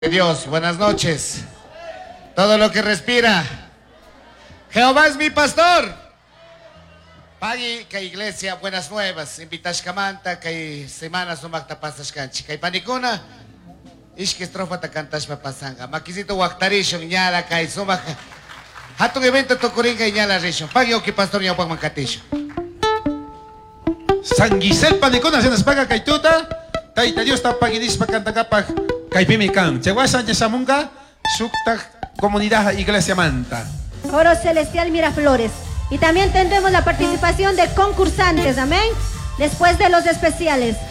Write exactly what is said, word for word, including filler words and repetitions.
Dios, buenas noches. Todo lo que respira. Jehová es mi pastor. Pagi kay iglesia, buenas nuevas. Invitas ka manta kay semana sumaktapas kanchi. Kay panikuna, ishki estrofa ta cantas papasanga. Makisito waktarishon nyala kay sumak. Hatong evento tukurin kay nyala rishon. Pagi oki pastor niya pag magkatisyo. San Giselle panikuna se nos paga kay tuta. Taita Dios ta pagidis pagkantagapag kay Pimikang. Chewasan niya sa mungka, sukta comunidad Iglesia Manta. Coro Celestial Miraflores. Y también tendremos la participación de concursantes, amén, después de los especiales.